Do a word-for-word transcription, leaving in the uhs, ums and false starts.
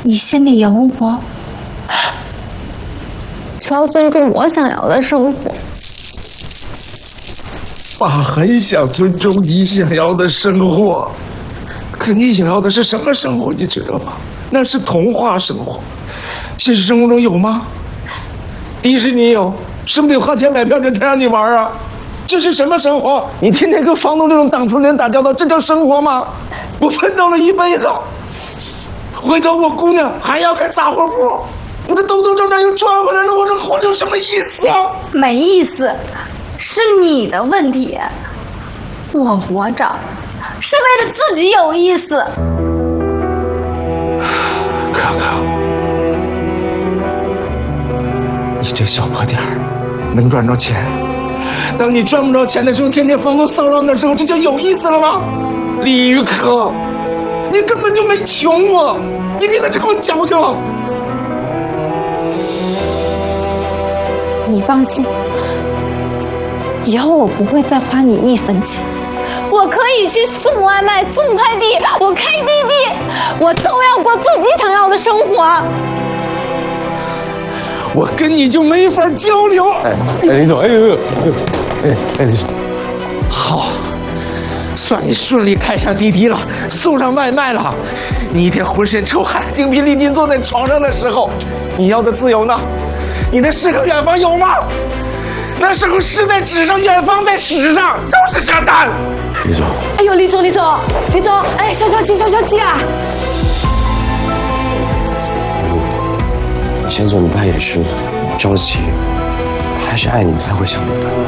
你心里有我，就要尊重我想要的生活。 爸很想尊重你想要的生活，可你想要的是什么生活？你知道吗？那是童话生活，现实生活中有吗？迪士尼有，是不是得花钱买票才让你玩啊？这是什么生活？你天天跟房东这种档次的人打交道，这叫生活吗？我奋斗了一辈子，回头我姑娘还要开杂货铺，我这兜兜转转又赚回来了，我这活着有什么意思啊？ 没意思，是你的问题。我活着是为了自己有意思。 可可，你这小破店儿能赚着钱，当你赚不着钱的时候，天天房东骚扰你的时候，这就有意思了吗？李玉可，你根本就没穷过，你别在这给我矫情了。 你放心，以后我不会再花你一分钱。我可以去送外卖、送快递，我开滴滴，我都要过自己想要的生活。 我跟你就没法交流。 哎哎，林总，哎呦呦，哎哎，林总， 好，算你顺利开上滴滴了，送上外卖了。你一天浑身臭汗、精疲力尽坐在床上的时候，你要的自由呢？你的诗和远方有吗？那时候诗在纸上，远方在史上，都是扯淡。 李总， 哎呦，李总，李总，李总，哎，消消气，消消气啊！ 你先做，你爸也是着急，他还是爱你才会想明白。